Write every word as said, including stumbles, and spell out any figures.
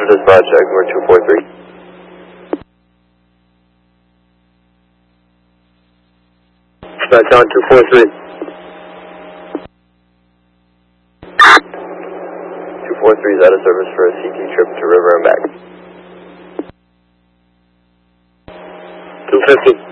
Roger, dispatch, Jaguar two four three. Dispatch on two four three. two four three is out of service for a C T trip to River and back. two fifty.